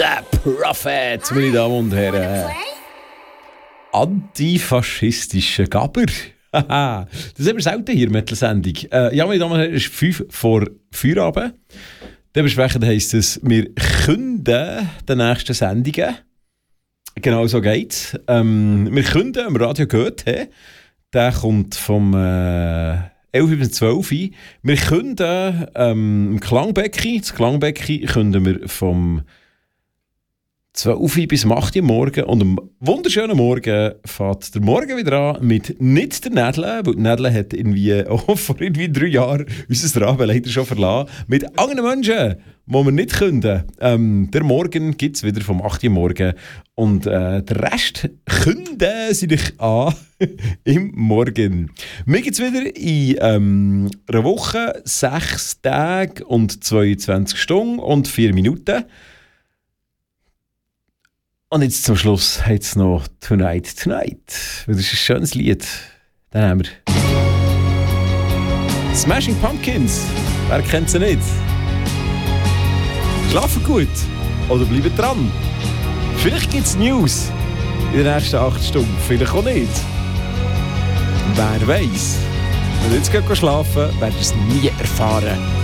The Prophet, meine Damen und Herren. Antifaschistische Gabber. Das haben wir selten hier mit der Sendung. Ja, meine Damen und Herren, es ist 5 vor Feierabend. Dementsprechend heisst es, wir künden die nächsten Sendungen. Genau so geht's. Wir künden am Radio Goethe. Der kommt vom 11 bis 12 Uhr. Wir künden im Klangbecki. Das Klangbecki künden wir vom 12 Uhr bis 8 Uhr morgen. Und am wunderschönen Morgen fährt der Morgen wieder an mit nicht der Nädle, weil die Nädle hat vor 3 Jahren unser Raben leider schon verlassen. Mit anderen Menschen, die wir nicht künden. Der Morgen gibt es wieder vom 8 Uhr morgen. Und der Rest künden sie dich an im Morgen. Mir gibt es wieder in einer Woche 6 Tage und 22 Stunden und 4 Minuten. Und jetzt zum Schluss hat es noch Tonight, Tonight. Das ist ein schönes Lied. Dann haben wir Smashing Pumpkins. Wer kennt sie nicht? Schlafen gut oder bleiben dran. Vielleicht gibt es News in den ersten 8 Stunden. Vielleicht auch nicht. Wer weiß. Wenn wir jetzt schlafen, werden wir es nie erfahren.